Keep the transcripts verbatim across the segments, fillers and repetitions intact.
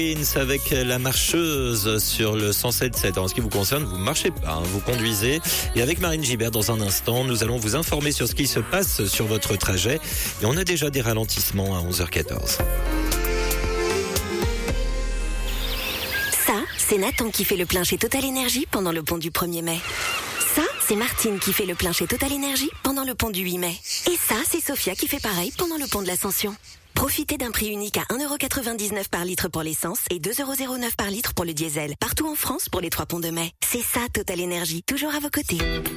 Avec la marcheuse sur le cent sept sept. En ce qui vous concerne, vous marchez pas, hein, vous conduisez. Et avec Marine Gibert, dans un instant, nous allons vous informer sur ce qui se passe sur votre trajet. Et on a déjà des ralentissements à onze heures quatorze. Ça, c'est Nathan qui fait le plein chez Total Énergie pendant le pont du premier mai. Ça, c'est Martine qui fait le plein chez Total Énergie pendant le pont du huit mai. Et ça, c'est Sophia qui fait pareil pendant le pont de l'Ascension. Profitez d'un prix unique à un euro quatre-vingt-dix-neuf par litre pour l'essence et deux euros zéro neuf par litre pour le diesel. Partout en France pour les trois ponts de mai. C'est ça Total Énergie, toujours à vos côtés.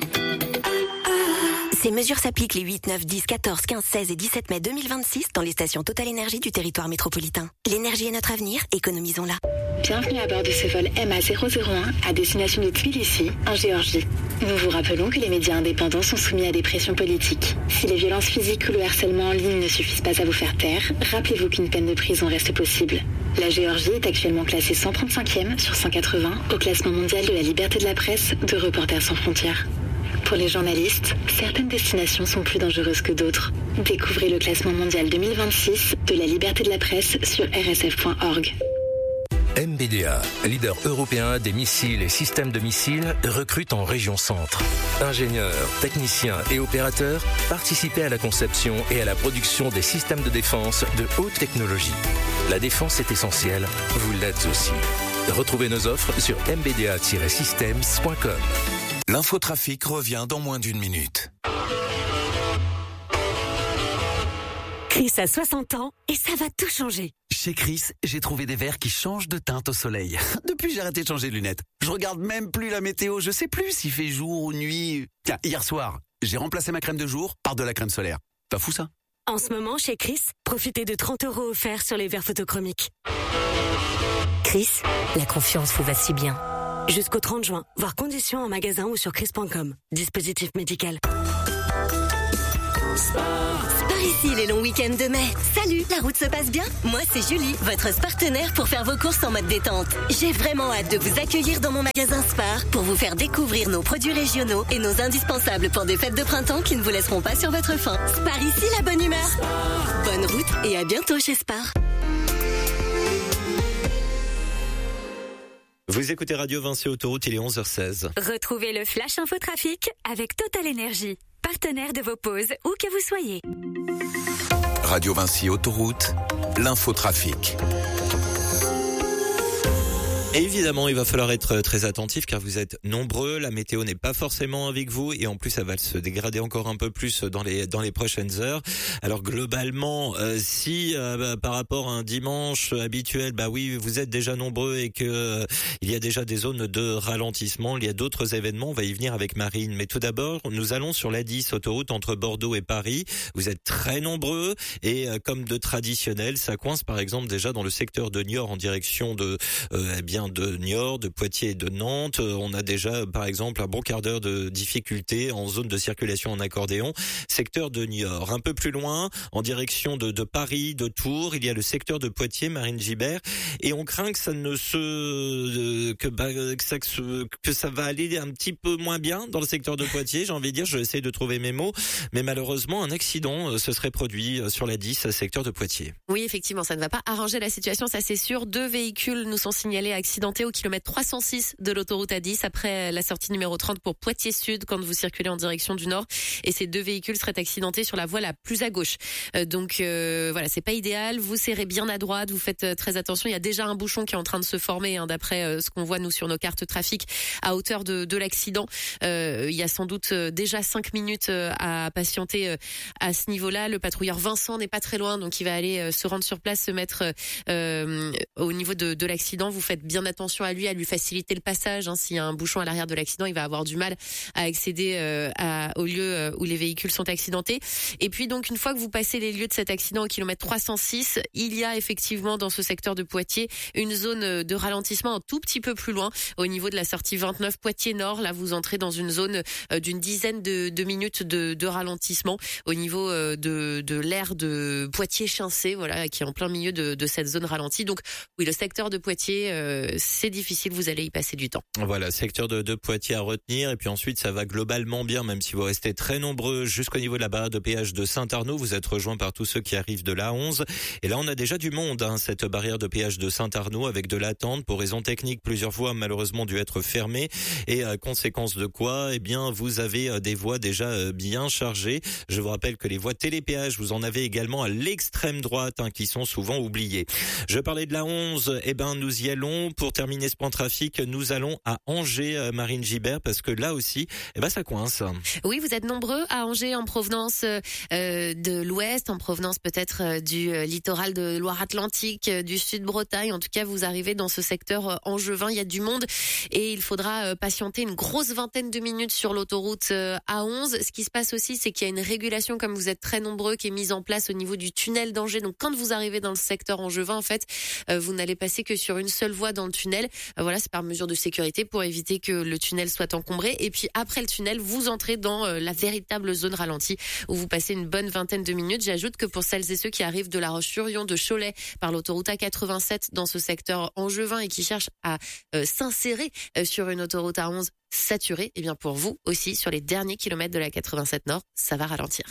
Ces mesures s'appliquent les huit, neuf, dix, quatorze, quinze, seize et dix-sept mai deux mille vingt-six dans les stations Total Énergie du territoire métropolitain. L'énergie est notre avenir, économisons-la. Bienvenue à bord de ce vol M A zéro zéro un à destination de Tbilissi, en Géorgie. Nous vous rappelons que les médias indépendants sont soumis à des pressions politiques. Si les violences physiques ou le harcèlement en ligne ne suffisent pas à vous faire taire, rappelez-vous qu'une peine de prison reste possible. La Géorgie est actuellement classée cent trente-cinquième sur cent quatre-vingts au classement mondial de la liberté de la presse de Reporters sans frontières. Pour les journalistes, certaines destinations sont plus dangereuses que d'autres. Découvrez le classement mondial deux mille vingt-six de la liberté de la presse sur r s f point org. M B D A, leader européen des missiles et systèmes de missiles, recrute en région centre. Ingénieurs, techniciens et opérateurs, participez à la conception et à la production des systèmes de défense de haute technologie. La défense est essentielle, vous l'êtes aussi. Retrouvez nos offres sur m b d a tiret systems point com. L'infotrafic revient dans moins d'une minute. Chris a soixante ans et ça va tout changer. Chez Chris, j'ai trouvé des verres qui changent de teinte au soleil. Depuis, j'ai arrêté de changer de lunettes. Je regarde même plus la météo, je sais plus s'il fait jour ou nuit. Tiens, hier soir, j'ai remplacé ma crème de jour par de la crème solaire. Pas fou ça? En ce moment, chez Chris, profitez de trente euros offerts sur les verres photochromiques. Chris, la confiance vous va si bien. Jusqu'au trente juin, voir conditions en magasin ou sur chris point com. Dispositif médical. Par ici les longs week-ends de mai. Salut, la route se passe bien? Moi c'est Julie, votre partenaire pour faire vos courses en mode détente. J'ai vraiment hâte de vous accueillir dans mon magasin Spar pour vous faire découvrir nos produits régionaux et nos indispensables pour des fêtes de printemps qui ne vous laisseront pas sur votre faim. Spar ici la bonne humeur. Bonne route et à bientôt chez Spar. Vous écoutez Radio Vinci Autoroute, il est onze heures seize. Retrouvez le Flash Infotrafic avec Total Énergie, partenaire de vos pauses où que vous soyez. Radio Vinci Autoroute, l'infotrafic. Et évidemment, il va falloir être très attentif car vous êtes nombreux, la météo n'est pas forcément avec vous et en plus ça va se dégrader encore un peu plus dans les dans les prochaines heures. Alors globalement, euh, si euh, bah, par rapport à un dimanche habituel, bah oui, vous êtes déjà nombreux et que euh, il y a déjà des zones de ralentissement, il y a d'autres événements, on va y venir avec Marine. Mais tout d'abord, nous allons sur l'A dix, autoroute entre Bordeaux et Paris. Vous êtes très nombreux et euh, comme de traditionnel, ça coince par exemple déjà dans le secteur de Niort en direction de euh, eh bien de Niort, de Poitiers et de Nantes. On a déjà, par exemple, un bon quart d'heure de difficulté en zone de circulation en accordéon. Secteur de Niort. Un peu plus loin, en direction de, de Paris, de Tours, il y a le secteur de Poitiers, Marine Gibert. Et on craint que ça ne se, que, bah, que ça, que ça va aller un petit peu moins bien dans le secteur de Poitiers. J'ai envie de dire, je vais essayer de trouver mes mots. Mais malheureusement, un accident se serait produit sur la dix, secteur de Poitiers. Oui, effectivement, ça ne va pas arranger la situation, ça c'est sûr. Deux véhicules nous sont signalés accidentés au kilomètre trois cent six de l'autoroute A dix après la sortie numéro trente pour Poitiers Sud quand vous circulez en direction du nord. Et ces deux véhicules seraient accidentés sur la voie la plus à gauche. Euh, donc euh, voilà, c'est pas idéal. Vous serrez bien à droite, vous faites euh, très attention. Il y a déjà un bouchon qui est en train de se former hein, d'après euh, ce qu'on voit nous sur nos cartes trafic à hauteur de, de l'accident. Euh, il y a sans doute euh, déjà cinq minutes euh, à patienter euh, à ce niveau-là. Le patrouilleur Vincent n'est pas très loin, donc il va aller euh, se rendre sur place, se mettre euh, au niveau de, de l'accident. Vous faites bien attention à lui, à lui faciliter le passage. Hein. S'il y a un bouchon à l'arrière de l'accident, il va avoir du mal à accéder euh, à, au lieu euh, où les véhicules sont accidentés. Et puis donc, une fois que vous passez les lieux de cet accident au kilomètre trois cent six, il y a effectivement dans ce secteur de Poitiers une zone de ralentissement un tout petit peu plus loin, au niveau de la sortie vingt-neuf Poitiers Nord. Là, vous entrez dans une zone euh, d'une dizaine de, de minutes de, de ralentissement au niveau euh, de, de l'aire de Poitiers-Chincé, voilà, qui est en plein milieu de, de cette zone ralentie. Donc oui, le secteur de Poitiers euh, euh, c'est difficile, vous allez y passer du temps. Voilà, secteur de, de Poitiers à retenir. Et puis ensuite, ça va globalement bien, même si vous restez très nombreux jusqu'au niveau de la barrière de péage de Saint-Arnaud. Vous êtes rejoints par tous ceux qui arrivent de l'A onze. Et là, on a déjà du monde, hein, cette barrière de péage de Saint-Arnaud, avec de l'attente pour raisons techniques. Plusieurs voies, malheureusement, dû être fermées. Et euh, conséquence de quoi, eh bien, vous avez euh, des voies déjà euh, bien chargées. Je vous rappelle que les voies télépéage, vous en avez également à l'extrême droite, hein, qui sont souvent oubliées. Je parlais de l'A onze, eh ben, nous y allons. Pour terminer ce point trafic, nous allons à Angers, euh, Marine Gibert, parce que là aussi, eh ben, ça coince. Oui, vous êtes nombreux à Angers en provenance euh, de l'ouest, en provenance peut-être euh, du euh, littoral de Loire-Atlantique, euh, du sud-Bretagne. En tout cas, vous arrivez dans ce secteur euh, angevin, il y a du monde et il faudra euh, patienter une grosse vingtaine de minutes sur l'autoroute euh, A onze. Ce qui se passe aussi, c'est qu'il y a une régulation, comme vous êtes très nombreux, qui est mise en place au niveau du tunnel d'Angers. Donc, quand vous arrivez dans le secteur angevin, en fait, euh, vous n'allez passer que sur une seule voie dans le tunnel. Euh, voilà, c'est par mesure de sécurité pour éviter que le tunnel soit encombré. Et puis, après le tunnel, vous entrez dans euh, la véritable zone ralentie où vous passez une bonne vingtaine de minutes. J'ajoute que pour celles et ceux qui arrivent de La Roche-sur-Yon, de Cholet, par l'autoroute A quatre-vingt-sept dans ce secteur angevin et qui cherchent à euh, s'insérer euh, sur une autoroute A onze saturée, eh bien pour vous aussi, sur les derniers kilomètres de la quatre-vingt-sept Nord, ça va ralentir.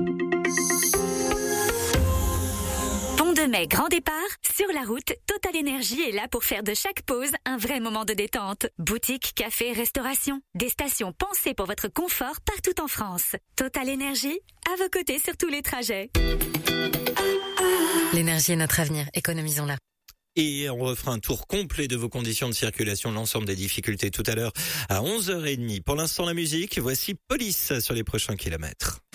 Pont de Mai, grand départ. Sur la route, Total Énergie est là pour faire de chaque pause un vrai moment de détente. Boutique, café, restauration. Des stations pensées pour votre confort partout en France. Total Énergie, à vos côtés sur tous les trajets. L'énergie est notre avenir, économisons-la. Et on refera un tour complet de vos conditions de circulation, l'ensemble des difficultés tout à l'heure à onze heures trente. Pour l'instant, la musique, voici Police sur les prochains kilomètres.